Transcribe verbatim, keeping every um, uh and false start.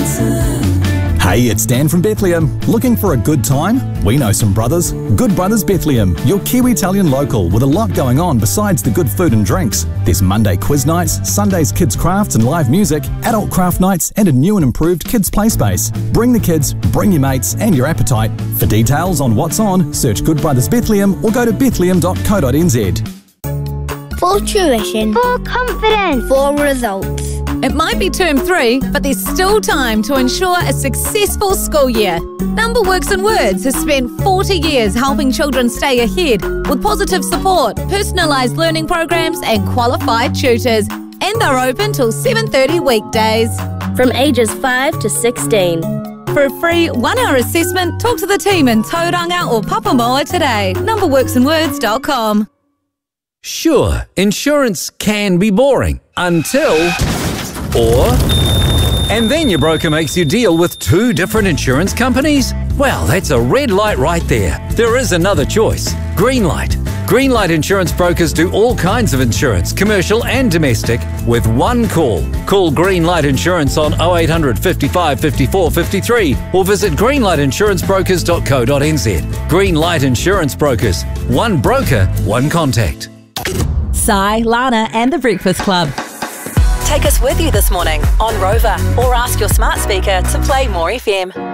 Hey, it's Dan from Bethlehem. Looking for a good time? We know some brothers. Good Brothers Bethlehem, your Kiwi Italian local with a lot going on besides the good food and drinks. There's Monday quiz nights, Sundays kids crafts and live music, adult craft nights and a new and improved kids play space. Bring the kids, bring your mates and your appetite. For details on what's on, search Good Brothers Bethlehem or go to bethlehem dot co dot n z. For tuition. For confidence. For results. It might be term three, but there's still time to ensure a successful school year. Number Works and Words has spent forty years helping children stay ahead with positive support, personalised learning programs and qualified tutors. And they're open till seven thirty weekdays. From ages five to sixteen. For a free one-hour assessment, talk to the team in Tauranga or Papamoa today. number works and words dot com. Sure, insurance can be boring until... Or... And then your broker makes you deal with two different insurance companies? Well, that's a red light right there. There is another choice. Greenlight. Greenlight Insurance Brokers do all kinds of insurance, commercial and domestic, with one call. Call Greenlight Insurance on oh eight hundred, fifty-five, fifty-four, fifty-three or visit greenlight insurance brokers dot co dot n z. Greenlight Insurance Brokers. One broker, one contact. Sai, Lana and The Breakfast Club. Take us with you this morning on Rover or ask your smart speaker to play More F M.